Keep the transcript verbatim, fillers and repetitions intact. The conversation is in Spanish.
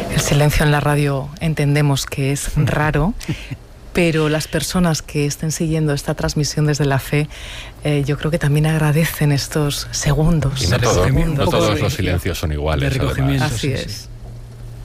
El silencio en la radio entendemos que es raro, pero las personas que estén siguiendo esta transmisión desde la fe, eh, yo creo que también agradecen estos segundos. Y no, todo, segundos. no todos los silencios son iguales. Así es.